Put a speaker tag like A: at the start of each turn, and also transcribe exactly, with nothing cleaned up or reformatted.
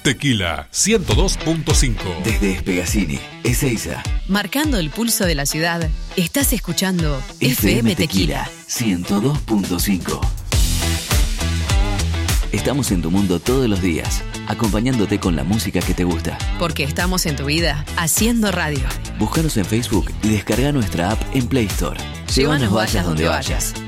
A: Tequila ciento dos punto cinco.
B: Desde Espegacini, Ezeiza.
C: Marcando el pulso de la ciudad, estás escuchando F M,
B: F M
C: Tequila.
B: Tequila ciento dos punto cinco. Estamos en tu mundo todos los días, acompañándote con la música que te gusta.
C: Porque estamos en tu vida, haciendo radio.
B: Búscanos en Facebook y descarga nuestra app en Play Store.
C: Llévanos vayas donde vayas.